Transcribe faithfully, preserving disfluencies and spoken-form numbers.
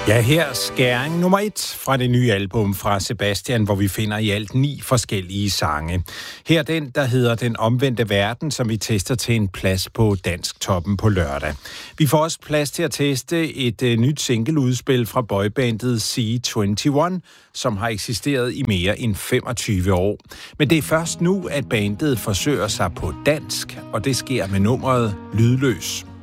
Ja, her skæring nummer et fra det nye album fra Sebastian, hvor vi finder i alt ni forskellige sange. Her den, der hedder Den Omvendte Verden, som vi tester til en plads på Dansk Toppen på lørdag. Vi får også plads til at teste et uh, nyt singleudspil fra boybandet C enogtyve, som har eksisteret i mere end femogtyve år. Men det er først nu, at bandet forsøger sig på dansk, og det sker med nummeret Lydløs.